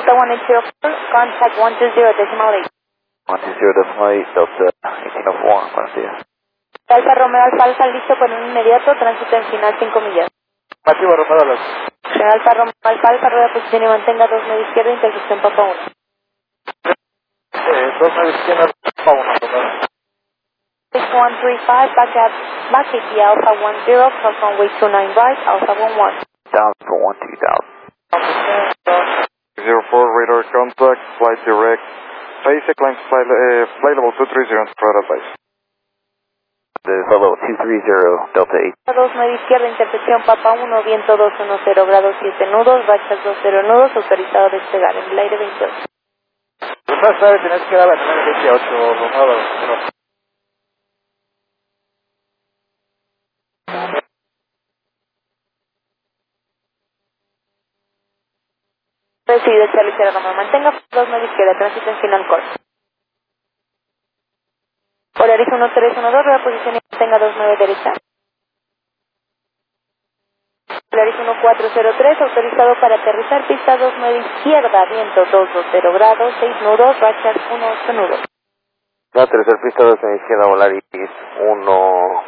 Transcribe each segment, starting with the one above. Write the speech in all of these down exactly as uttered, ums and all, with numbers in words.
Delta one eight zero four, contact one two zero decimal eight. one two zero decimal eight, Delta eighteen oh four, buenos días. Alfa Romeo Alfa Alfa, listo con un inmediato, tránsito en final cinco millas. Masivo Romeo Alfa. Alfa Romeo Alfa Alfa, rueda posición y mantenga dos media izquierda, intersección Papa uno. Eh, dos media izquierda, Papa uno, six one three five, back at, back at the Alpha one zero, cross runway two nine right, Alpha one one. Down for one two thousand. zero four, radar contact, flight direct, basic line flight, uh, flight level two three zero, flight advice. The flight level two three zero, Delta eight. dos media izquierda, intersección Papa uno, viento dos uno cero grados siete nudos, rachas dos cero nudos, autorizado a despegar en el aire veintiocho. Usted sabe, tenés que dar a la veintiocho, Romeo. Recibido Charlie Sierra Romeo, mantenga dos media izquierda, tránsito en final corto. Polaris uno tres uno dos, rueda posición y mantenga dos nueve derecha. Polaris uno cuatro cero tres, autorizado para aterrizar, pista dos nueve izquierda, viento dos dos cero grados, seis nudos, rachas uno ocho nudos. La tercera pista dos nueve izquierda, Volaris uno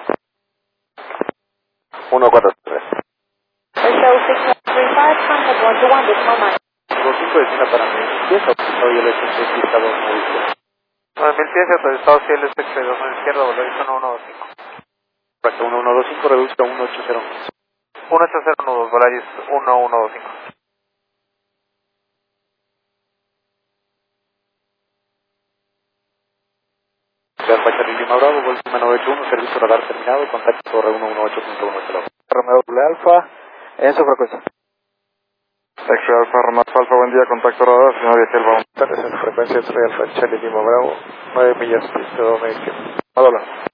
uno cuatro tres. Show six nine three five, contact one two one, decimal nine. dos cinco decina para mí, diez autorizado y el S seis pista dos nueve izquierda. nueve mil pies autorizado y el S seis dos nueve izquierda, Volaris uno uno dos cinco. Correcto, uno uno dos cinco, reduzca uno ocho cero. uno ocho cero nudos, Volaris uno uno dos cinco. Alfa Charlie Lima Bravo, Voltima nueve ocho uno, servicio radar terminado, contacto torre uno uno ocho punto uno cero. Romeo doble Alfa, en su frecuencia. X-Ray Alfa, Romeo Alfa, buen día, contacto radar, señor Viajelva. En su frecuencia, X-Ray Alfa Charlie Lima Bravo, nueve millas, pista dos media izquierda. Hola.